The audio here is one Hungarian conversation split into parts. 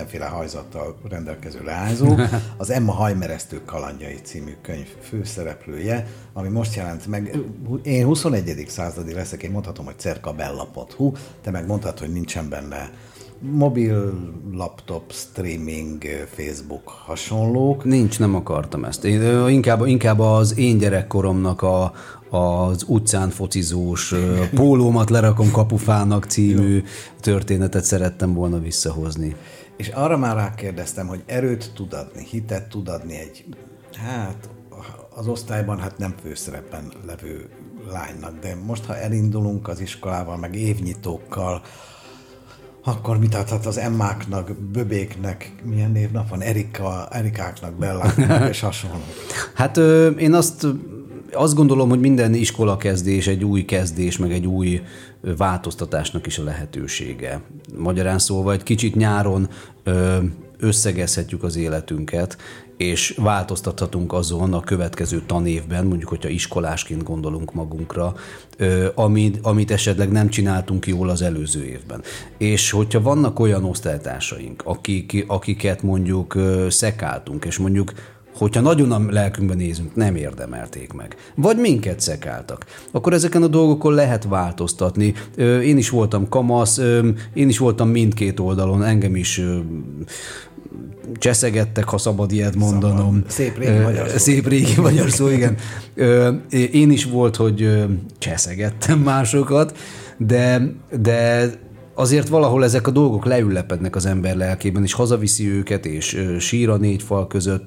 mindenféle hajzattal rendelkező leányzó, az Emma hajmeresztő kalandjai című könyv főszereplője, ami most jelent meg. Én 21. századi leszek, én mondhatom, hogy cerkabella.hu, te meg mondhatod, hogy nincsen benne mobil, laptop, streaming, Facebook hasonlók. Nincs, nem akartam ezt. Inkább az én gyerekkoromnak az utcán focizós pólómat lerakom kapufának című történetet szerettem volna visszahozni. És arra már rákérdeztem, hogy erőt tud adni, hitet tud adni egy, az osztályban nem főszerepen levő lánynak, de most, ha elindulunk az iskolával, meg évnyitókkal, akkor mit adhat az Emmáknak, Böbéknek, milyen névnap van, Erikáknak, Belláknak és hasonló? Hát én azt gondolom, hogy minden iskolakezdés egy új kezdés, meg egy új változtatásnak is a lehetősége. Magyarán szólva egy kicsit nyáron összegezhetjük az életünket, és változtathatunk azon a következő tanévben, mondjuk, hogyha iskolásként gondolunk magunkra, amit esetleg nem csináltunk jól az előző évben. És hogyha vannak olyan osztálytársaink, akiket mondjuk szekáltunk, és mondjuk hogyha nagyon a lelkünkben nézünk, nem érdemelték meg. Vagy minket szekáltak. Akkor ezeken a dolgokon lehet változtatni. Én is voltam kamasz, én is voltam mindkét oldalon, engem is cseszegettek, ha szabad ilyet mondanom. Szép régi magyar szó. Igen. Én is volt, hogy cseszegettem másokat, de azért valahol ezek a dolgok leülepednek az ember lelkében, és hazaviszi őket, és sír a négy fal között.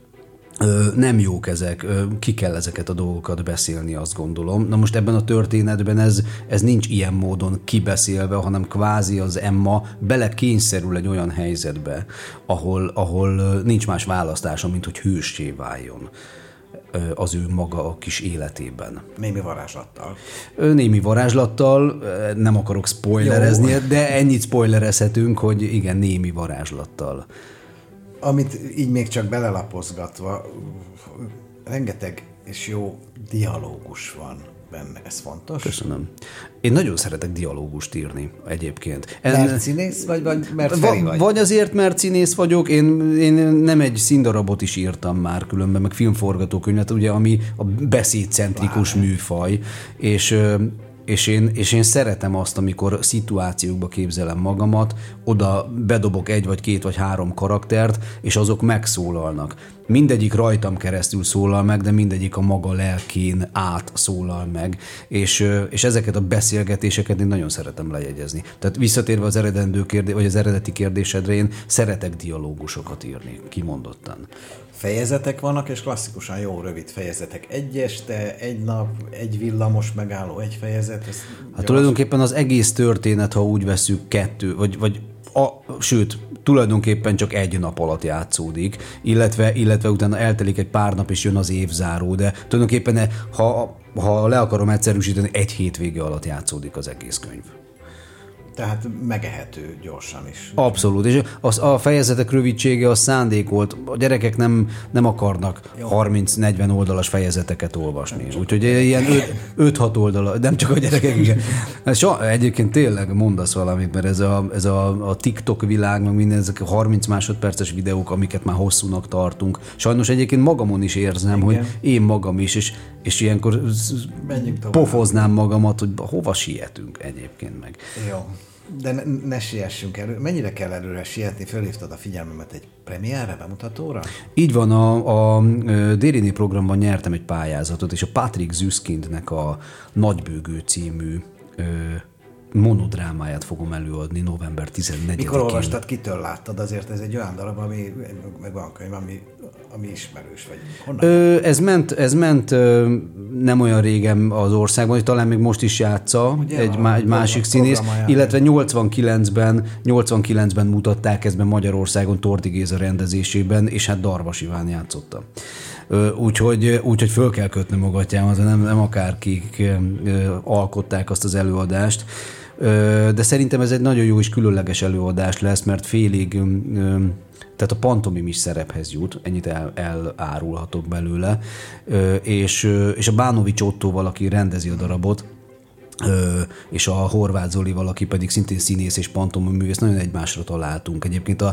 Nem jók ezek, ki kell ezeket a dolgokat beszélni, azt gondolom. Na most ebben a történetben ez nincs ilyen módon kibeszélve, hanem kvázi az Emma belekényszerül egy olyan helyzetbe, ahol nincs más választása, mint hogy hőssé váljon az ő maga a kis életében. Némi varázslattal. Némi varázslattal, nem akarok spoilerezni, de ennyit spoilerezhetünk, hogy igen, némi varázslattal. Amit így még csak belelapozgatva, rengeteg és jó dialógus van benne, ez fontos. Köszönöm. Én nagyon szeretek dialógust írni egyébként. Mert színész vagy mert Feri vagy? Vagy azért, mert színész vagyok, én nem egy színdarabot is írtam már különben, meg filmforgatókönyvet, ugye, ami a beszédcentrikus műfaj, és én szeretem azt, amikor szituációkba képzelem magamat, oda bedobok egy, vagy két, vagy három karaktert, és azok megszólalnak. Mindegyik rajtam keresztül szólal meg, de mindegyik a maga lelkén át szólal meg, és ezeket a beszélgetéseket én nagyon szeretem lejegyezni. Tehát visszatérve az eredeti kérdésedre, én szeretek dialógusokat írni, kimondottan. Fejezetek vannak, és klasszikusan jó rövid fejezetek. Egy este, egy nap, egy villamos megálló, egy fejezet. Hát tulajdonképpen az egész történet, ha úgy vesszük, sőt, tulajdonképpen csak egy nap alatt játszódik, illetve utána eltelik egy pár nap, és jön az évzáró, de tulajdonképpen, ha le akarom egyszerűsíteni, egy hétvége alatt játszódik az egész könyv. Tehát megehető gyorsan is. Abszolút, és a fejezetek rövidsége a szándékolt. A gyerekek nem akarnak 30-40 oldalas fejezeteket olvasni. Úgyhogy ilyen 5-6 oldal, nem csak a gyerekek, igen. Egyébként tényleg mondasz valamit, mert ez a TikTok világ, meg minden, ezek a 30 másodperces videók, amiket már hosszúnak tartunk. Sajnos egyébként magamon is érzem, igen, hogy én magam is, és ilyenkor pofoznám magamat, hogy hova sietünk egyébként meg. Jó. De ne siessünk elő. Mennyire kell előre sietni? Fölhívtad a figyelmemet egy premierre, bemutatóra? Így van, a Dérini programban nyertem egy pályázatot, és a Patrick Süskindnek a Nagybőgő című monodrámáját fogom előadni november 14-én. Mikor olvastad, kitől láttad? Azért ez egy olyan darab, meg van könyv, ami ismerős, vagy honnan? Ez ment nem olyan régen az országban, hogy talán még most is játsza, ugye, egy másik színész, illetve 89-ben mutatták ezt be Magyarországon Tordi Géza rendezésében, és hát Darvas Iván játszotta. Úgyhogy föl kell kötni magatjámat, nem akárkik alkották azt az előadást. De szerintem ez egy nagyon jó és különleges előadás lesz, mert félig, tehát a pantomim is szerephez jut, ennyit elárulhatok belőle, és a Bánovics Ottóval, aki rendezi a darabot, és a Horváth Zolival, aki pedig szintén színész és pantomim művész, nagyon egymásra találtunk. Egyébként